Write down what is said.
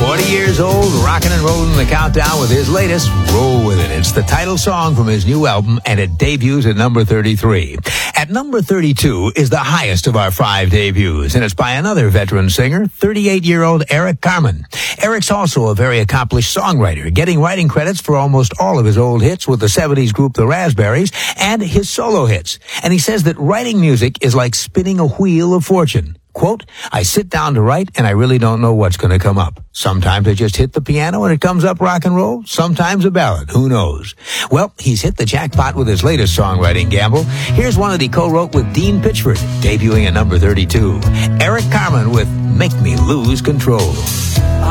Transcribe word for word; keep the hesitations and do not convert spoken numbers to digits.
forty years old, rocking and rolling the countdown with his latest, Roll With It. It's the title song from his new album, and it debuts at number thirty-three. At number thirty-two is the highest of our five debuts, and it's by another veteran singer, thirty-eight-year-old Eric Carmen. Eric's also a very accomplished songwriter, getting writing credits for almost all of his old hits with the seventies group The Raspberries and his solo hits. And he says that writing music is like spinning a wheel of fortune. Quote, I sit down to write and I really don't know what's going to come up. Sometimes I just hit the piano and it comes up rock and roll. Sometimes a ballad. Who knows? Well, he's hit the jackpot with his latest songwriting gamble. Here's one that he co-wrote with Dean Pitchford, debuting at number thirty-two. Eric Carmen with Make Me Lose Control.